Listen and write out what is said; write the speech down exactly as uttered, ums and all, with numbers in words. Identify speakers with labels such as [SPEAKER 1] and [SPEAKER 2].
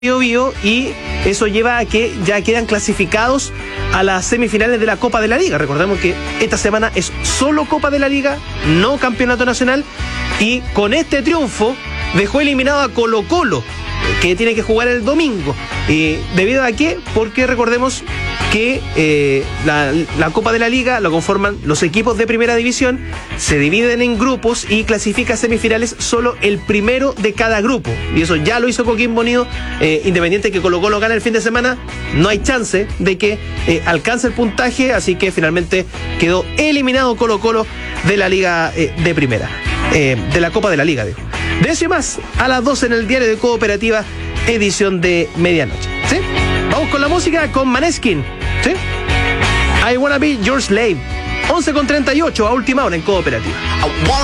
[SPEAKER 1] Biobío, y eso lleva a que ya quedan clasificados a las semifinales de la Copa de la Liga. Recordemos que esta semana es solo Copa de la Liga, no Campeonato Nacional, y con este triunfo dejó eliminado a Colo-Colo, que tiene que jugar el domingo. Eh, ¿Debido a qué? Porque recordemos que eh, la, la Copa de la Liga lo conforman los equipos de primera división, se dividen en grupos y clasifica a semifinales solo el primero de cada grupo. Y eso ya lo hizo Coquimbo Unido. Eh, independiente que Colo-Colo gane el fin de semana, no hay chance de que eh, alcance el puntaje, así que finalmente quedó eliminado Colo-Colo de la Liga eh, de Primera, eh, de la Copa de la Liga, digo. De eso y más, a las doce en el Diario de Cooperativa, edición de medianoche. ¿Sí? Vamos con la música, con Maneskin. ¿Sí? I Wanna Be Your Slave. once con treinta y ocho a última hora en Cooperativa.